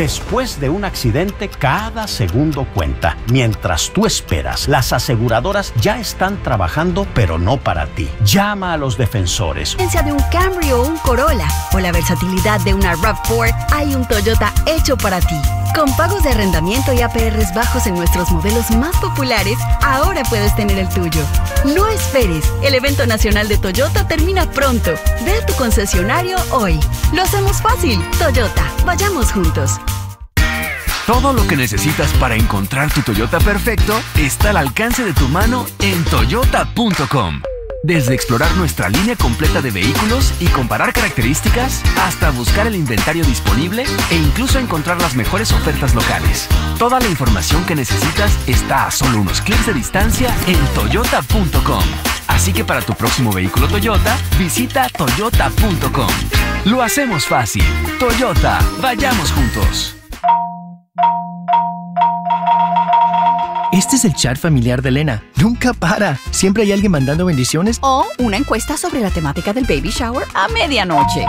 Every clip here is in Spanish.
Después de un accidente, cada segundo cuenta. Mientras tú esperas, las aseguradoras ya están trabajando, pero no para ti. Llama a los defensores. De un Camry o un Corolla o la versatilidad de una RAV4, hay un Toyota hecho para ti. Con pagos de arrendamiento y APRs bajos en nuestros modelos más populares, ahora puedes tener el tuyo. No esperes, el evento nacional de Toyota termina pronto. Ve a tu concesionario hoy. Lo hacemos fácil. Toyota, vayamos juntos. Todo lo que necesitas para encontrar tu Toyota perfecto está al alcance de tu mano en toyota.com. Desde explorar nuestra línea completa de vehículos y comparar características, hasta buscar el inventario disponible e incluso encontrar las mejores ofertas locales. Toda la información que necesitas está a solo unos clics de distancia en toyota.com. Así que para tu próximo vehículo Toyota, visita toyota.com. Lo hacemos fácil. Toyota, vayamos juntos. Este es el chat familiar de Elena. Nunca para. Siempre hay alguien mandando bendiciones. O una encuesta sobre la temática del baby shower a medianoche.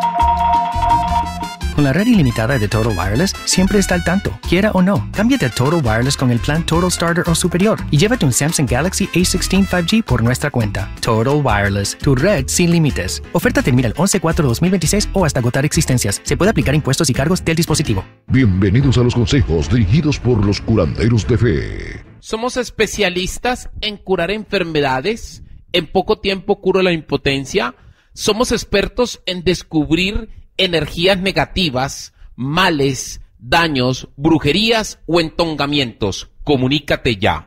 Con la red ilimitada de Total Wireless, siempre está al tanto. Quiera o no, cámbiate a Total Wireless con el plan Total Starter o superior y llévate un Samsung Galaxy A16 5G por nuestra cuenta. Total Wireless, tu red sin límites. Oferta termina el 11/4/2026 o hasta agotar existencias. Se puede aplicar impuestos y cargos del dispositivo. Bienvenidos a los consejos dirigidos por los curanderos de fe. Somos especialistas en curar enfermedades. En poco tiempo curo la impotencia. Somos expertos en descubrir energías negativas, males, daños, brujerías o entongamientos. Comunícate ya.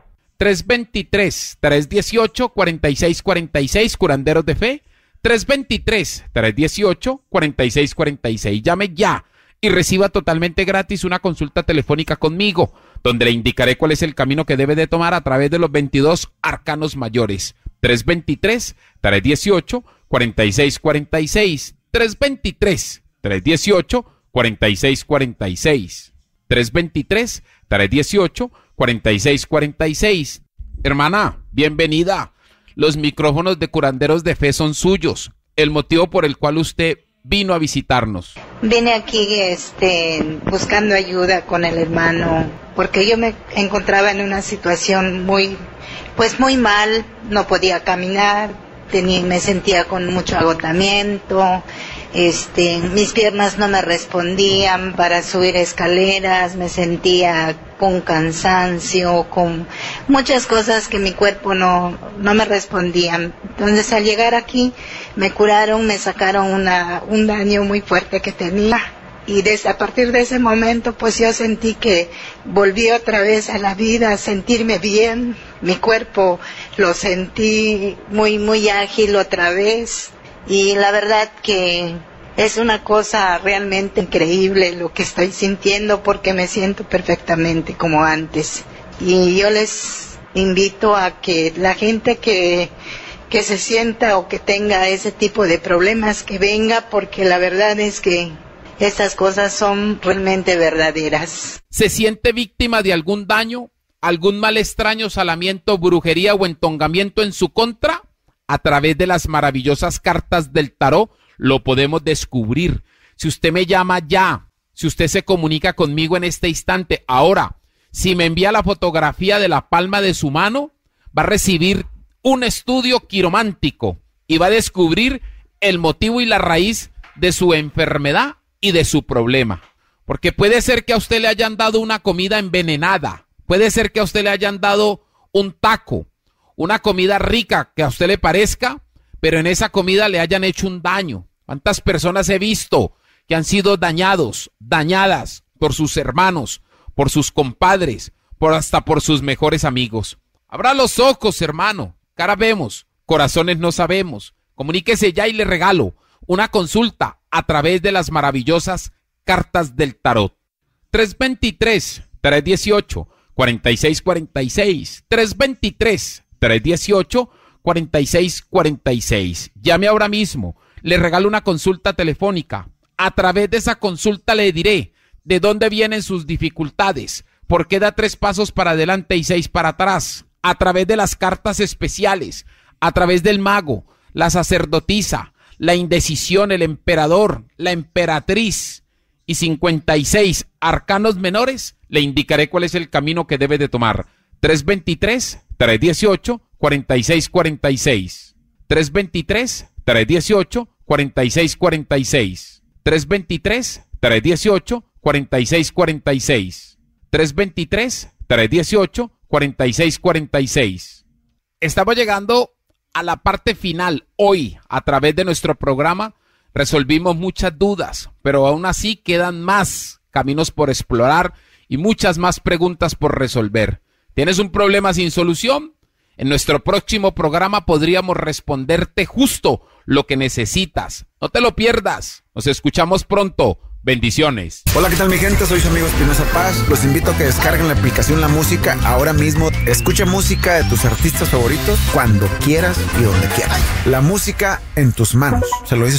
323-318-4646, curanderos de fe. 323-318-4646. Llame ya y reciba totalmente gratis una consulta telefónica conmigo, donde le indicaré cuál es el camino que debe de tomar a través de los 22 arcanos mayores. 323-318-4646. 323-318-4646. 323-318-4646. Hermana, bienvenida. Los micrófonos de Curanderos de Fe son suyos. El motivo por el cual usted vino a visitarnos. Vine aquí buscando ayuda con el hermano, porque yo me encontraba en una situación muy mal, no podía caminar, me sentía con mucho agotamiento, mis piernas no me respondían para subir escaleras, me sentía con cansancio, con muchas cosas que mi cuerpo no me respondían. Entonces al llegar aquí me curaron, me sacaron un daño muy fuerte que tenía, y a partir de ese momento pues yo sentí que volví otra vez a la vida, a sentirme bien, mi cuerpo lo sentí muy ágil otra vez, y la verdad que es una cosa realmente increíble lo que estoy sintiendo, porque me siento perfectamente como antes. Y yo les invito a que la gente que se sienta o que tenga ese tipo de problemas, que venga, porque la verdad es que estas cosas son realmente verdaderas. ¿Se siente víctima de algún daño, algún mal extraño, salamiento, brujería o entongamiento en su contra? A través de las maravillosas cartas del tarot lo podemos descubrir. Si usted me llama ya, si usted se comunica conmigo en este instante, ahora, si me envía la fotografía de la palma de su mano, va a recibir un estudio quiromántico y va a descubrir el motivo y la raíz de su enfermedad y de su problema. Porque puede ser que a usted le hayan dado una comida envenenada, puede ser que a usted le hayan dado un taco, una comida rica que a usted le parezca, pero en esa comida le hayan hecho un daño. ¿Cuántas personas he visto que han sido dañadas por sus hermanos, por sus compadres, hasta por sus mejores amigos? Abra los ojos, hermano. Cara vemos, corazones no sabemos. Comuníquese ya y le regalo una consulta a través de las maravillosas cartas del tarot. 323-318-4646. 323-318-4646. Llame ahora mismo. Le regalo una consulta telefónica. A través de esa consulta le diré de dónde vienen sus dificultades, por qué da 3 pasos para adelante y 6 para atrás. A través de las cartas especiales, a través del mago, la sacerdotisa, la indecisión, el emperador, la emperatriz y 56 arcanos menores, le indicaré cuál es el camino que debe de tomar. 323-318-4646. 323-318-4646. 323-318-4646. 323-318-4646. Estamos llegando a la parte final. Hoy, a través de nuestro programa, resolvimos muchas dudas, pero aún así quedan más caminos por explorar y muchas más preguntas por resolver. ¿Tienes un problema sin solución? En nuestro próximo programa podríamos responderte justo lo que necesitas. No te lo pierdas. Nos escuchamos pronto. Bendiciones. Hola, ¿qué tal mi gente? Soy su amigo Espinosa Paz. Los invito a que descarguen la aplicación La Música ahora mismo. Escucha música de tus artistas favoritos cuando quieras y donde quieras. La música en tus manos. Se lo dice